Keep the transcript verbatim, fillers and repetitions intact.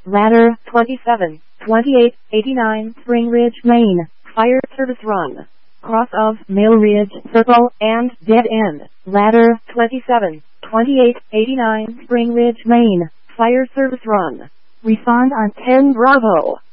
Ladder twenty-seven, twenty-eight eighty-nine Spring Ridge, Maine. Fire service run. Cross of Mill Ridge Circle and dead end. Ladder twenty-seven, twenty-eight eighty-nine Spring Ridge, Maine. Fire service run. Respond on ten Bravo.